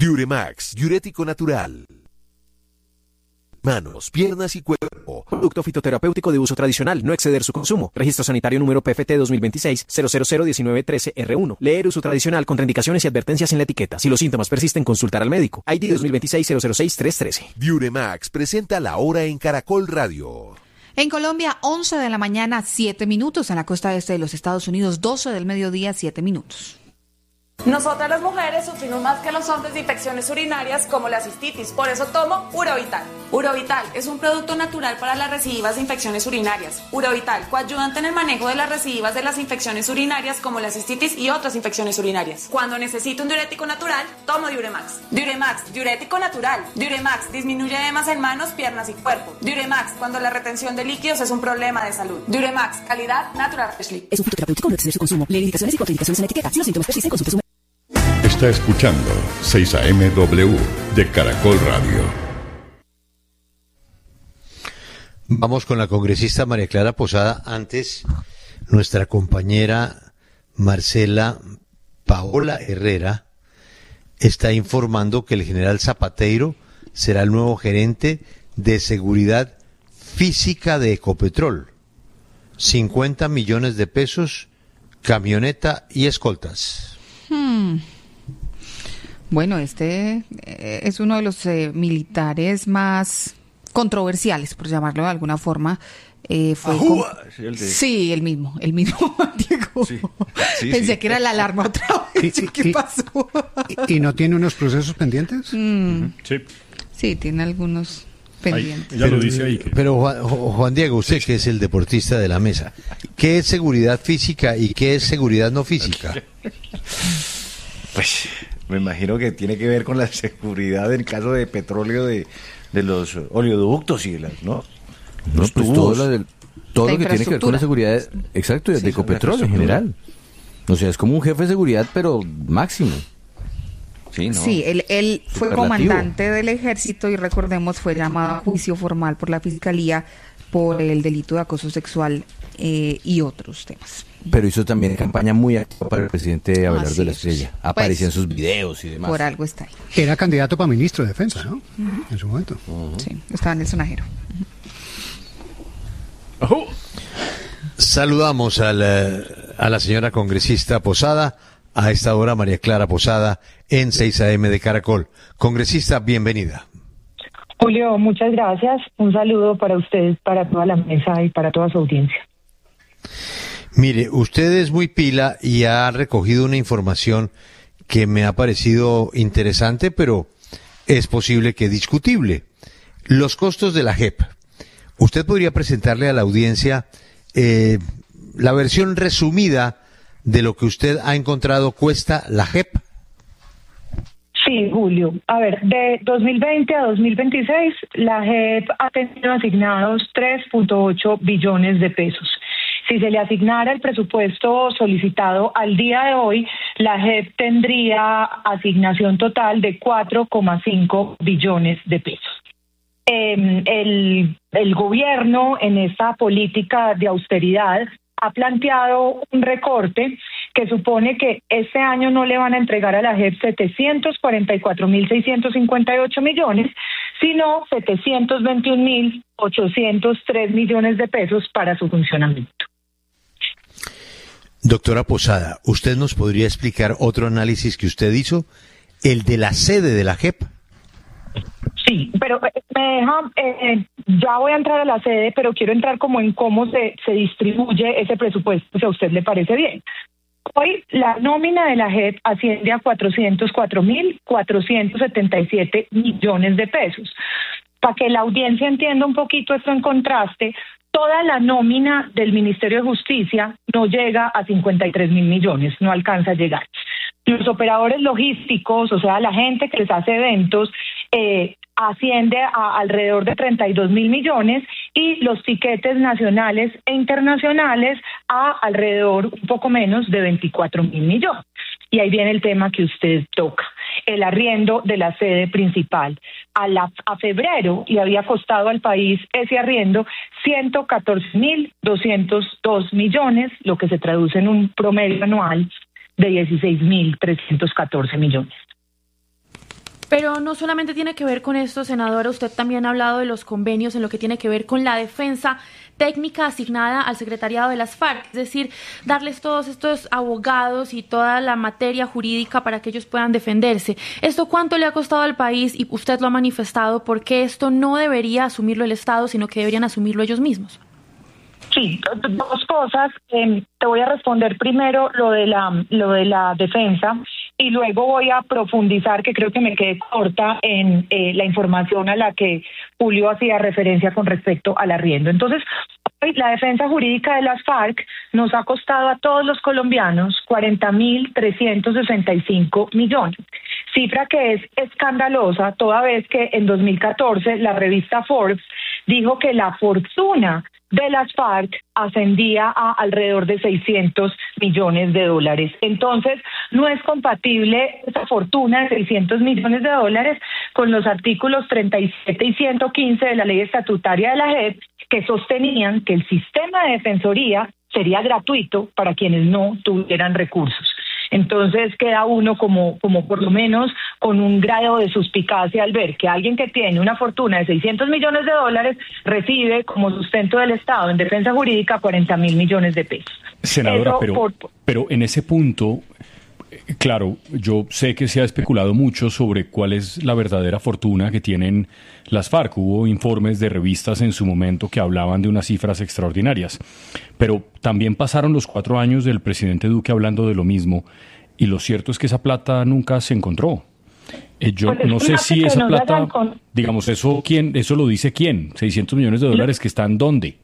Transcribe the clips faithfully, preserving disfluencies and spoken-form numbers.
Diuremax, diurético natural. Manos, piernas y cuerpo. Producto fitoterapéutico de uso tradicional, no exceder su consumo. Registro sanitario número P F T dos mil veintiséis cero cero cero diecinueve trece R uno. Leer uso tradicional, contraindicaciones y advertencias en la etiqueta. Si los síntomas persisten, consultar al médico. I D dos mil veintiséis cero cero seis tres trece. Diuremax presenta la hora en Caracol Radio. En Colombia, once de la mañana, siete minutos. En la costa este de los Estados Unidos, doce del mediodía, siete minutos. Nosotras las mujeres sufrimos más que los hombres de infecciones urinarias como la cistitis, por eso tomo Urovital. Urovital es un producto natural para las recidivas de infecciones urinarias. Urovital, coayudante en el manejo de las recidivas de las infecciones urinarias como la cistitis y otras infecciones urinarias. Cuando necesito un diurético natural, tomo Diuremax. Diuremax, diurético natural. Diuremax disminuye edemas en manos, piernas y cuerpo. Diuremax, cuando la retención de líquidos es un problema de salud. Diuremax, calidad natural. Es un fitoterapéutico, no exceder su consumo. Leer indicaciones y contraindicaciones en la etiqueta. Si los síntomas persisten, consulte su médico. Está escuchando seis A M W de Caracol Radio. Vamos con la congresista María Clara Posada. Antes, nuestra compañera Marcela Paola Herrera está informando que el general Zapateiro será el nuevo gerente de seguridad física de Ecopetrol. cincuenta millones de pesos, camioneta y escoltas. Hmm. Bueno, este eh, es uno de los eh, militares más controversiales, por llamarlo de alguna forma. Eh, fue con... sí, el de... sí, el mismo, el mismo, Diego. Sí, sí, Pensé sí. que era la alarma otra vez. ¿Y, ¿Qué y, pasó? Y, ¿Y no tiene unos procesos pendientes? Mm, Sí. sí, tiene algunos pendientes. Ahí, ella lo dice ahí. Que... Pero Juan, Juan Diego, usted que es el deportista de la mesa, ¿qué es seguridad física y qué es seguridad no física? Pues me imagino que tiene que ver con la seguridad en caso de petróleo de, de los oleoductos y las, ¿no? No, Los pues tubos. todo, lo, del- todo La lo que tiene que ver con la seguridad, exacto, de Sí, Ecopetrol la en general. O sea, es como un jefe de seguridad, pero máximo. Sí, ¿no? Sí, él, él fue Superlativo. comandante del ejército y recordemos fue llamado a juicio formal por la fiscalía por el delito de acoso sexual eh, y otros temas. Pero hizo también campaña muy activa para el presidente Abelardo Ah, sí, de la eso sí. Estrella. Pues, Aparecía en sus videos y demás. Por algo está ahí. Era candidato para ministro de Defensa, ¿no? Uh-huh. En su momento. Uh-huh. Sí, estaba en el sonajero. Ojo. Saludamos a la, a la señora congresista Posada, a esta hora María Clara Posada, en seis A M de Caracol. Congresista, bienvenida. Julio, muchas gracias. Un saludo para ustedes, para toda la mesa y para toda su audiencia. Mire, usted es muy pila y ha recogido una información que me ha parecido interesante, pero es posible que discutible. Los costos de la J E P. ¿Usted podría presentarle a la audiencia eh, la versión resumida de lo que usted ha encontrado cuesta la J E P? Sí, Julio. A ver, de dos mil veinte a dos mil veintiséis, la J E P ha tenido asignados tres punto ocho billones de pesos. Si se le asignara el presupuesto solicitado al día de hoy, la J E P tendría asignación total de cuatro coma cinco billones de pesos. Eh, el, el gobierno en esta política de austeridad ha planteado un recorte que supone que este año no le van a entregar a la J E P setecientos cuarenta y cuatro mil seiscientos cincuenta y ocho millones, sino setecientos veintiún mil ochocientos tres millones de pesos para su funcionamiento. Doctora Posada, ¿usted nos podría explicar otro análisis que usted hizo, el de la sede de la J E P? Sí, pero me deja, eh, ya voy a entrar a la sede, pero quiero entrar como en cómo se, se distribuye ese presupuesto, si a usted le parece bien. Hoy la nómina de la J E P asciende a cuatrocientos cuatro mil cuatrocientos setenta y siete millones de pesos. Para que la audiencia entienda un poquito esto en contraste, toda la nómina del Ministerio de Justicia no llega a cincuenta y tres mil millones, no alcanza a llegar. Los operadores logísticos, o sea, la gente que les hace eventos, eh, asciende a alrededor de treinta y dos mil millones y los tiquetes nacionales e internacionales a alrededor un poco menos de veinticuatro mil millones. Y ahí viene el tema que usted toca, el arriendo de la sede principal. A, la, a febrero le había costado al país ese arriendo ciento catorce mil doscientos dos millones, lo que se traduce en un promedio anual de dieciséis mil trescientos catorce millones. Pero no solamente tiene que ver con esto, senadora, usted también ha hablado de los convenios en lo que tiene que ver con la defensa técnica asignada al secretariado de las FARC, es decir, darles todos estos abogados y toda la materia jurídica para que ellos puedan defenderse. ¿Esto cuánto le ha costado al país? Y usted lo ha manifestado, porque esto no debería asumirlo el Estado, sino que deberían asumirlo ellos mismos. Sí, dos cosas. Eh, te voy a responder primero lo de la lo de la defensa y luego voy a profundizar, que creo que me quedé corta en eh, la información a la que Julio hacía referencia con respecto al arriendo. Entonces, hoy la defensa jurídica de las FARC nos ha costado a todos los colombianos cuarenta mil trescientos sesenta y cinco millones. Cifra que es escandalosa, toda vez que en dos mil catorce la revista Forbes dijo que la fortuna de las FARC ascendía a alrededor de seiscientos millones de dólares. Entonces, no es compatible esa fortuna de seiscientos millones de dólares con los artículos treinta y siete y ciento quince de la ley estatutaria de la J E P, que sostenían que el sistema de defensoría sería gratuito para quienes no tuvieran recursos. Entonces queda uno como, como por lo menos con un grado de suspicacia al ver que alguien que tiene una fortuna de seiscientos millones de dólares recibe como sustento del Estado en defensa jurídica cuarenta mil millones de pesos. Senadora, Eso pero, por... pero en ese punto, claro, yo sé que se ha especulado mucho sobre cuál es la verdadera fortuna que tienen las FARC. Hubo informes de revistas en su momento que hablaban de unas cifras extraordinarias, pero también pasaron los cuatro años del presidente Duque hablando de lo mismo, y lo cierto es que esa plata nunca se encontró. Eh, yo pues no sé si esa plata, con... digamos, eso quién, eso lo dice quién, seiscientos millones de dólares que están ¿dónde?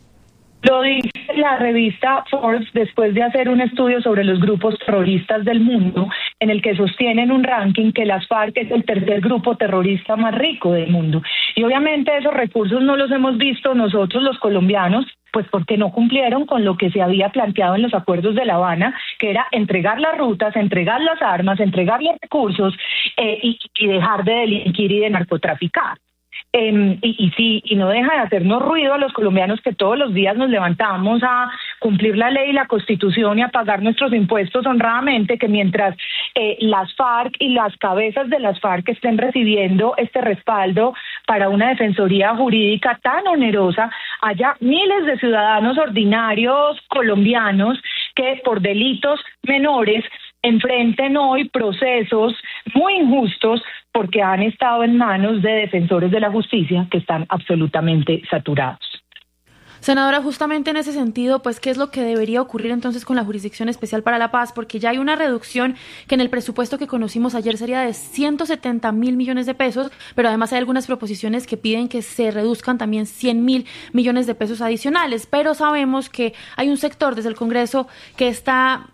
Lo dice la revista Forbes después de hacer un estudio sobre los grupos terroristas del mundo, en el que sostienen un ranking que las FARC es el tercer grupo terrorista más rico del mundo. Y obviamente esos recursos no los hemos visto nosotros los colombianos, pues porque no cumplieron con lo que se había planteado en los acuerdos de La Habana, que era entregar las rutas, entregar las armas, entregar los recursos eh, y, y dejar de delinquir y de narcotraficar. Eh, y, y sí, y no deja de hacernos ruido a los colombianos que todos los días nos levantamos a cumplir la ley y la Constitución y a pagar nuestros impuestos honradamente, que mientras eh, las FARC y las cabezas de las FARC estén recibiendo este respaldo para una defensoría jurídica tan onerosa, haya miles de ciudadanos ordinarios colombianos que por delitos menores enfrenten hoy procesos muy injustos porque han estado en manos de defensores de la justicia que están absolutamente saturados. Senadora, justamente en ese sentido, pues, ¿qué es lo que debería ocurrir entonces con la Jurisdicción Especial para la Paz? Porque ya hay una reducción que en el presupuesto que conocimos ayer sería de ciento setenta mil millones de pesos, pero además hay algunas proposiciones que piden que se reduzcan también cien mil millones de pesos adicionales. Pero sabemos que hay un sector desde el Congreso que está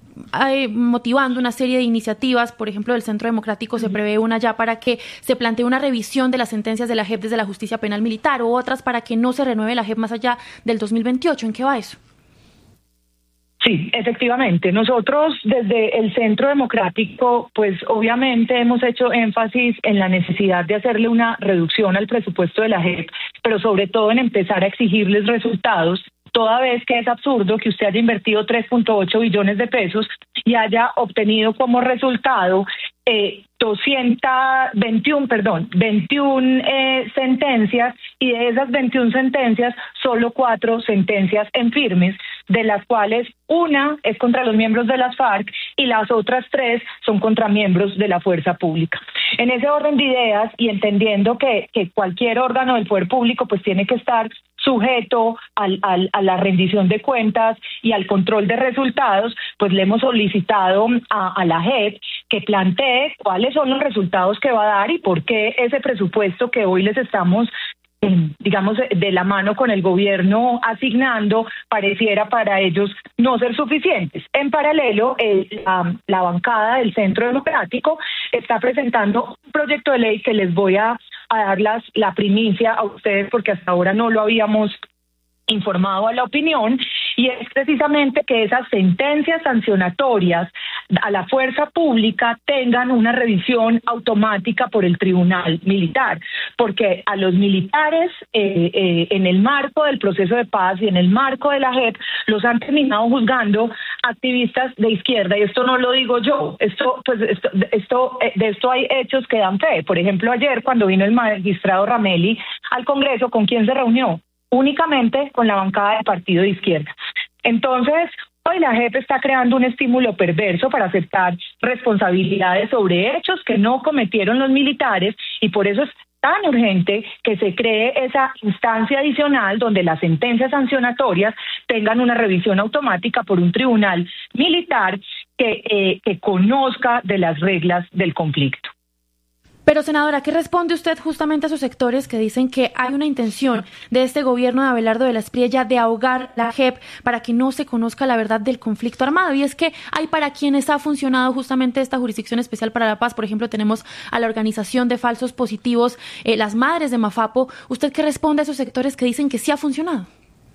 motivando una serie de iniciativas. Por ejemplo, del Centro Democrático se prevé una ya para que se plantee una revisión de las sentencias de la J E P desde la justicia penal militar, o otras para que no se renueve la J E P más allá del dos mil veintiocho. ¿En qué va eso? Sí, efectivamente. Nosotros desde el Centro Democrático, pues obviamente hemos hecho énfasis en la necesidad de hacerle una reducción al presupuesto de la J E P, pero sobre todo en empezar a exigirles resultados, toda vez que es absurdo que usted haya invertido tres punto ocho billones de pesos y haya obtenido como resultado eh, doscientos veintiuno, perdón, veintiuna eh, sentencias, y de esas veintiuna sentencias, solo cuatro sentencias en firmes, de las cuales una es contra los miembros de las FARC y las otras tres son contra miembros de la fuerza pública. En ese orden de ideas, y entendiendo que, que cualquier órgano del poder público pues tiene que estar sujeto al, al, a la rendición de cuentas y al control de resultados, pues le hemos solicitado a, a la J E P que plantee cuáles son los resultados que va a dar y por qué ese presupuesto que hoy les estamos, eh, digamos, de la mano con el gobierno asignando, pareciera para ellos no ser suficientes. En paralelo, eh, la, la bancada del Centro Democrático está presentando un proyecto de ley que les voy a a dar las, la primicia a ustedes, porque hasta ahora no lo habíamos informado a la opinión, y es precisamente que esas sentencias sancionatorias a la fuerza pública tengan una revisión automática por el Tribunal Militar, porque a los militares eh, eh, en el marco del proceso de paz y en el marco de la J E P los han terminado juzgando activistas de izquierda, y esto no lo digo yo, esto pues esto, esto de esto hay hechos que dan fe. Por ejemplo, ayer cuando vino el magistrado Ramelli al Congreso, ¿con quién se reunió? Únicamente con la bancada del partido de izquierda. Entonces, hoy la J E P está creando un estímulo perverso para aceptar responsabilidades sobre hechos que no cometieron los militares, y por eso es tan urgente que se cree esa instancia adicional donde las sentencias sancionatorias tengan una revisión automática por un tribunal militar que, eh, que conozca de las reglas del conflicto. Pero, senadora, ¿qué responde usted justamente a esos sectores que dicen que hay una intención de este gobierno de Abelardo de la Espriella de ahogar la J E P para que no se conozca la verdad del conflicto armado? Y es que hay para quienes ha funcionado justamente esta Jurisdicción Especial para la Paz. Por ejemplo, tenemos a la Organización de Falsos Positivos, eh, las Madres de Mafapo. ¿Usted qué responde a esos sectores que dicen que sí ha funcionado?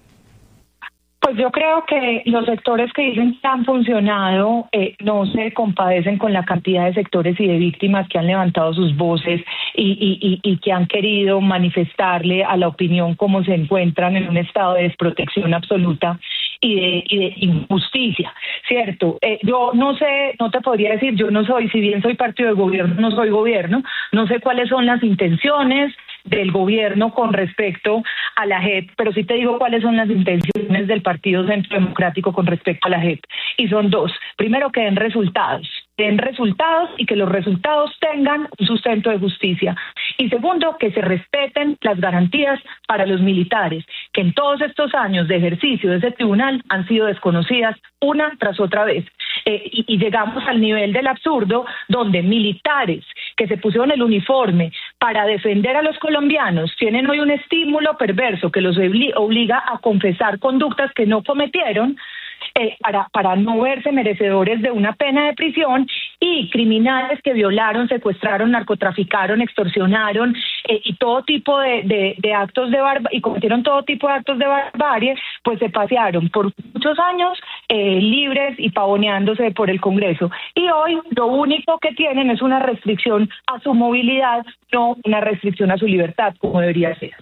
Pues yo creo que los sectores que dicen que han funcionado eh, no se compadecen con la cantidad de sectores y de víctimas que han levantado sus voces y, y, y, y que han querido manifestarle a la opinión cómo se encuentran en un estado de desprotección absoluta y de, y de injusticia, ¿cierto? Eh, yo no sé, no te podría decir, yo no soy, si bien soy partido del gobierno, no soy gobierno, no sé cuáles son las intenciones del gobierno con respecto a la J E P, pero sí te digo cuáles son las intenciones del Partido Centro Democrático con respecto a la J E P, y son dos. Primero, que den resultados, den resultados y que los resultados tengan un sustento de justicia. Y segundo, que se respeten las garantías para los militares, que en todos estos años de ejercicio de ese tribunal han sido desconocidas una tras otra vez. Eh, y, y llegamos al nivel del absurdo donde militares que se pusieron el uniforme para defender a los colombianos tienen hoy un estímulo perverso que los obliga a confesar conductas que no cometieron, eh, para, para no verse merecedores de una pena de prisión, y criminales que violaron, secuestraron, narcotraficaron, extorsionaron eh, y todo tipo de, de, de actos de barbarie, y cometieron todo tipo de actos de barbarie, pues se pasearon por muchos años eh, libres y pavoneándose por el Congreso. Y hoy lo único que tienen es una restricción a su movilidad, no una restricción a su libertad, como debería ser.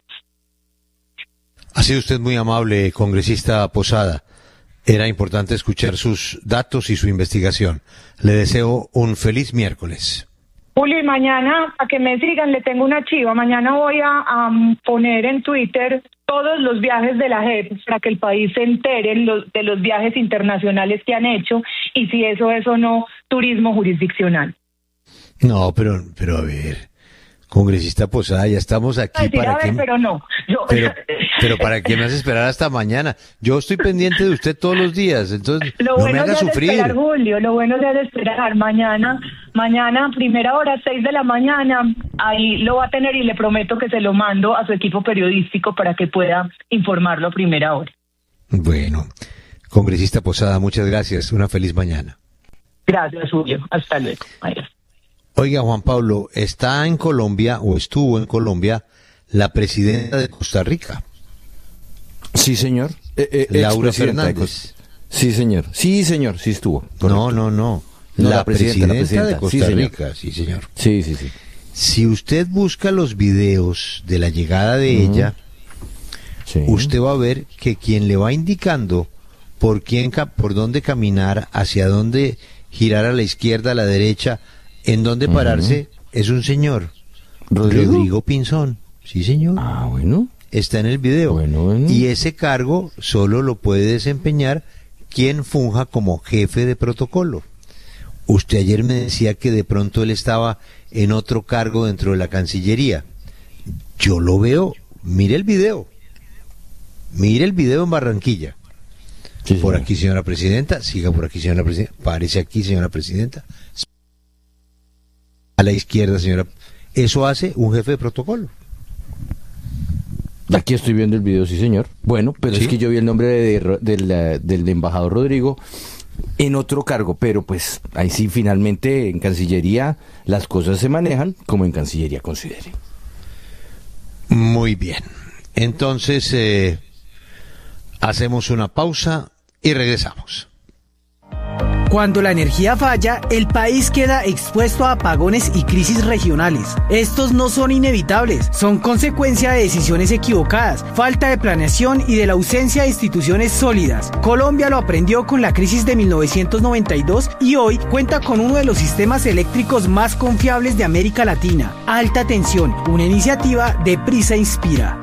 Ha sido usted muy amable, congresista Posada. Era importante escuchar sus datos y su investigación. Le deseo un feliz miércoles. Julio, y mañana, para que me sigan, le tengo una chiva. Mañana voy a, a poner en Twitter todos los viajes de la J E P para que el país se entere los, de los viajes internacionales que han hecho, y si eso es o no turismo jurisdiccional. No, pero, pero a ver, congresista Posada, ya estamos aquí. Decir, para a ver, que... pero no. Yo... Pero, pero ¿para qué me hace esperar hasta mañana? Yo estoy pendiente de usted todos los días, entonces lo no bueno me haga es sufrir. Esperar, Julio, lo bueno es esperar. Mañana, mañana, primera hora, seis de la mañana, ahí lo va a tener, y le prometo que se lo mando a su equipo periodístico para que pueda informarlo a primera hora. Bueno, congresista Posada, muchas gracias. Una feliz mañana. Gracias, Julio. Hasta luego. Adiós. Oiga, Juan Pablo, está en Colombia, o estuvo en Colombia, la presidenta de Costa Rica. Sí, señor. Eh, eh, Laura Fernández. Sí, señor. Sí, señor, sí estuvo. Correcto. No, no, no. No, la, la, presidenta, presidenta la presidenta de Costa sí, Rica, sí, señor. Sí, sí, sí. Si usted busca los videos de la llegada de uh-huh. ella, sí. usted va a ver que quien le va indicando por quién, por dónde caminar, hacia dónde girar a la izquierda, a la derecha, en dónde pararse, uh-huh. es un señor. ¿Rodrigo? Rodrigo Pinzón. Sí, señor. Ah, bueno. Está en el video. Bueno, bueno. Y ese cargo solo lo puede desempeñar quien funja como jefe de protocolo. Usted ayer me decía que de pronto él estaba en otro cargo dentro de la Cancillería. Yo lo veo. Mire el video. Mire el video en Barranquilla. Sí, por aquí, señora presidenta. Siga por aquí, señora presidenta. Párese aquí, señora presidenta. A la izquierda, señora. Eso hace un jefe de protocolo. Aquí estoy viendo el video, sí, señor. Bueno, pero ¿sí? Es que yo vi el nombre de, de, de la, del embajador Rodrigo en otro cargo, pero pues ahí sí, finalmente en Cancillería las cosas se manejan como en Cancillería considere. Muy bien. Entonces, eh, Hacemos una pausa y regresamos. Cuando la energía falla, el país queda expuesto a apagones y crisis regionales. Estos no son inevitables, son consecuencia de decisiones equivocadas, falta de planeación y de la ausencia de instituciones sólidas. Colombia lo aprendió con la crisis de mil novecientos noventa y dos y hoy cuenta con uno de los sistemas eléctricos más confiables de América Latina. Alta Tensión, una iniciativa de Prisa Inspira.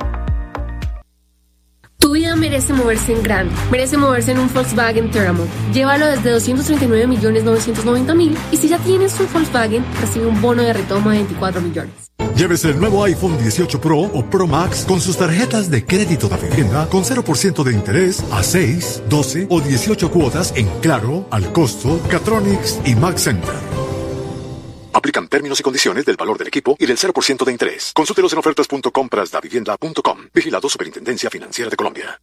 Tu vida merece moverse en grande, merece moverse en un Volkswagen Teramo. Llévalo desde doscientos treinta y nueve millones novecientos noventa mil y si ya tienes un Volkswagen, recibe un bono de retoma de veinticuatro millones. Llévese el nuevo iPhone dieciocho Pro o Pro Max con sus tarjetas de crédito de vivienda con cero por ciento de interés a seis, doce o dieciocho cuotas en Claro, Al Costo, Catronics y Max Center. Aplican términos y condiciones del valor del equipo y del cero por ciento de interés. Consúltelos en ofertas punto compras da vivienda punto com. Vigilado Superintendencia Financiera de Colombia.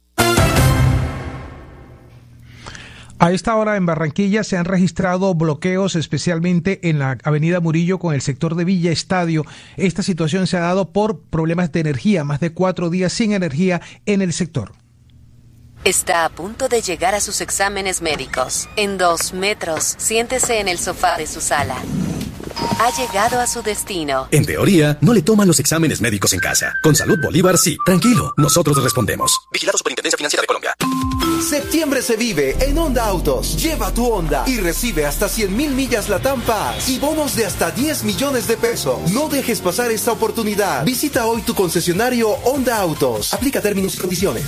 A esta hora en Barranquilla se han registrado bloqueos, especialmente en la avenida Murillo con el sector de Villa Estadio. Esta situación se ha dado por problemas de energía, más de cuatro días sin energía en el sector. Está a punto de llegar a sus exámenes médicos. En dos metros, siéntese en el sofá de su sala. Ha llegado a su destino. En teoría, no le toman los exámenes médicos en casa. Con Salud Bolívar, sí. Tranquilo, nosotros respondemos. Vigilado Superintendencia Financiera de Colombia. Septiembre se vive en Honda Autos. Lleva tu Honda y recibe hasta cien mil millas Latam Pass y bonos de hasta diez millones de pesos. No dejes pasar esta oportunidad. Visita hoy tu concesionario Honda Autos. Aplica términos y condiciones.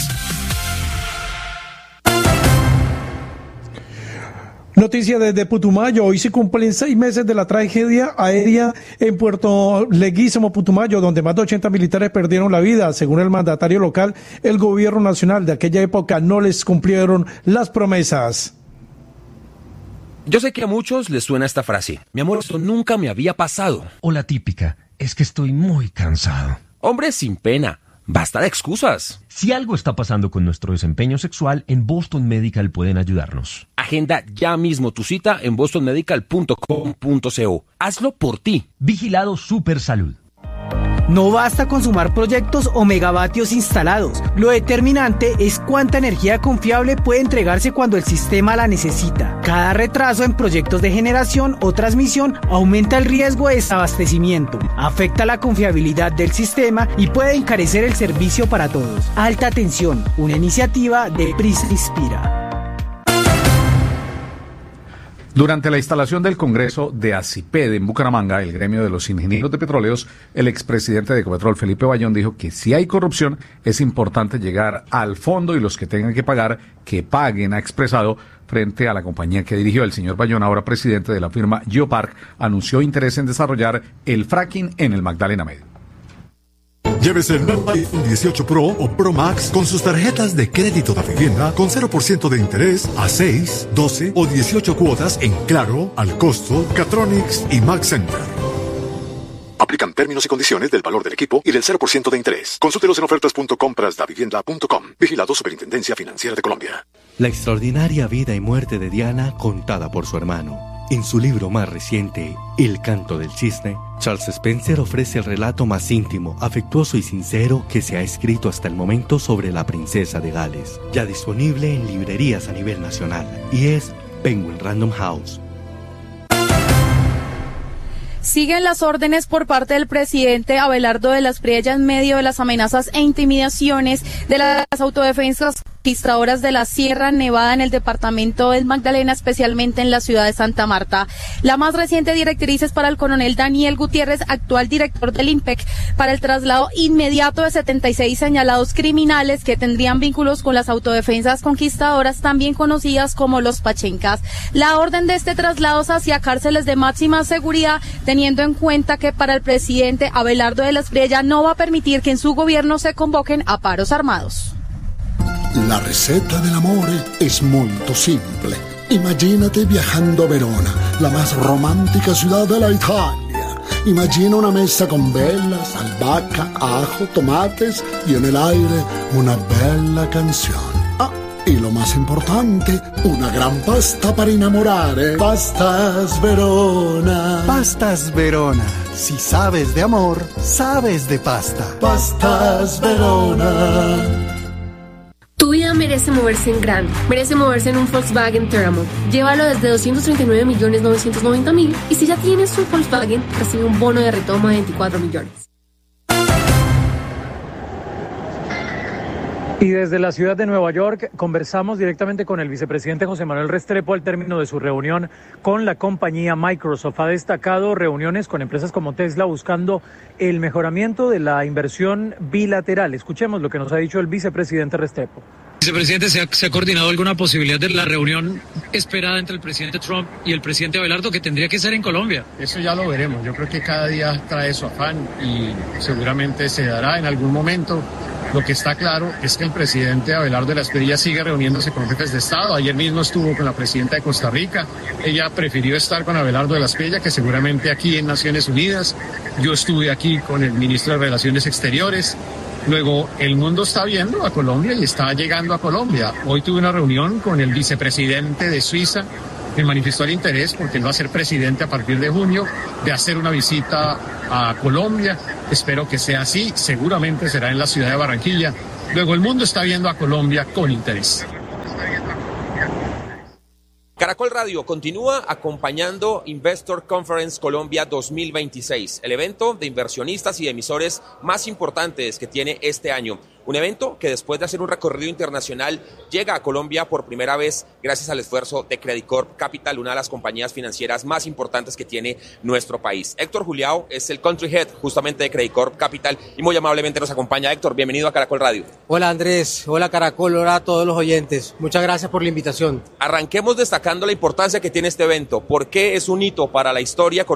Noticia desde Putumayo. Hoy se cumplen seis meses de la tragedia aérea en Puerto Leguízamo, Putumayo, donde más de ochenta militares perdieron la vida. Según el mandatario local, el gobierno nacional de aquella época no les cumplieron las promesas. Yo sé que a muchos les suena esta frase. Mi amor, esto nunca me había pasado. O la típica, es que estoy muy cansado. Hombre, sin pena. Basta de excusas. Si algo está pasando con nuestro desempeño sexual, en Boston Medical pueden ayudarnos. Agenda ya mismo tu cita en boston medical punto com punto co. Hazlo por ti. Vigilado Supersalud. No basta con sumar proyectos o megavatios instalados. Lo determinante es cuánta energía confiable puede entregarse cuando el sistema la necesita. Cada retraso en proyectos de generación o transmisión aumenta el riesgo de desabastecimiento, afecta la confiabilidad del sistema y puede encarecer el servicio para todos. Alta Tensión, una iniciativa de Prisa Inspira. Durante la instalación del Congreso de ACIPED en Bucaramanga, el gremio de los ingenieros de petróleos, el expresidente de Ecopetrol, Felipe Bayón, dijo que si hay corrupción es importante llegar al fondo y los que tengan que pagar, que paguen. Ha expresado frente a la compañía que dirigió. El señor Bayón, ahora presidente de la firma Geopark, anunció interés en desarrollar el fracking en el Magdalena Medio. Llévese el nuevo iPhone dieciocho Pro o Pro Max con sus tarjetas de crédito de vivienda con cero por ciento de interés a seis, doce o dieciocho cuotas en Claro, Al Costo, Catronics y Max Center. Aplican términos y condiciones del valor del equipo y del cero por ciento de interés. Consúltelos en ofertas punto compras da vivienda punto com. Vigilado Superintendencia Financiera de Colombia. La extraordinaria vida y muerte de Diana contada por su hermano. En su libro más reciente, El canto del cisne, Charles Spencer ofrece el relato más íntimo, afectuoso y sincero que se ha escrito hasta el momento sobre la princesa de Gales. Ya disponible en librerías a nivel nacional y es Penguin Random House. Siguen las órdenes por parte del presidente Abelardo de las Priella en medio de las amenazas e intimidaciones de las autodefensas conquistadoras de la Sierra Nevada en el departamento del Magdalena, especialmente en la ciudad de Santa Marta. La más reciente directriz es para el coronel Daniel Gutiérrez, actual director del IMPEC, para el traslado inmediato de setenta y seis señalados criminales que tendrían vínculos con las autodefensas conquistadoras, también conocidas como los pachencas. La orden de este traslado es hacia cárceles de máxima seguridad, teniendo en cuenta que para el presidente Abelardo de las Priella no va a permitir que en su gobierno se convoquen a paros armados. La receta dell'amore es muy simple. Imagínate viajando a Verona, la más romántica ciudad de la Italia. Imagina una mesa con velas, albahaca, ajo, tomates y en el aire una bella canción. Ah, y lo más importante, una gran pasta para enamorare. Pastas Verona. Pastas Verona. Si sabes de amor, sabes de pasta. Pastas Verona. Tu vida merece moverse en grande, merece moverse en un Volkswagen Terramont. Llévalo desde doscientos treinta y nueve millones novecientos noventa mil y si ya tienes un Volkswagen, recibe un bono de retoma de veinticuatro millones. Y desde la ciudad de Nueva York conversamos directamente con el vicepresidente José Manuel Restrepo al término de su reunión con la compañía Microsoft. Ha destacado reuniones con empresas como Tesla buscando el mejoramiento de la inversión bilateral. Escuchemos lo que nos ha dicho el vicepresidente Restrepo. Vicepresidente, ¿se ha, ¿se ha coordinado alguna posibilidad de la reunión esperada entre el presidente Trump y el presidente Abelardo, que tendría que ser en Colombia? Eso ya lo veremos. Yo creo que cada día trae su afán y seguramente se dará en algún momento. Lo que está claro es que el presidente Abelardo de la Espriella sigue reuniéndose con jefes de Estado. Ayer mismo estuvo con la presidenta de Costa Rica. Ella prefirió estar con Abelardo de la Espriella que seguramente aquí en Naciones Unidas. Yo estuve aquí con el ministro de Relaciones Exteriores. Luego, el mundo está viendo a Colombia y está llegando a Colombia. Hoy tuve una reunión con el vicepresidente de Suiza, que manifestó el interés, porque él va a ser presidente a partir de junio, de hacer una visita a Colombia. Espero que sea así, seguramente será en la ciudad de Barranquilla. Luego, el mundo está viendo a Colombia con interés. Caracol Radio continúa acompañando Investor Conference Colombia dos mil veintiséis, el evento de inversionistas y emisores más importantes que tiene este año. Un evento que después de hacer un recorrido internacional llega a Colombia por primera vez gracias al esfuerzo de Credit Corp Capital, una de las compañías financieras más importantes que tiene nuestro país. Héctor Juliao es el Country Head justamente de Credit Corp Capital y muy amablemente nos acompaña. Héctor, bienvenido a Caracol Radio. Hola Andrés, hola Caracol, hola a todos los oyentes. Muchas gracias por la invitación. Arranquemos destacando la importancia que tiene este evento. ¿Por qué es un hito para la historia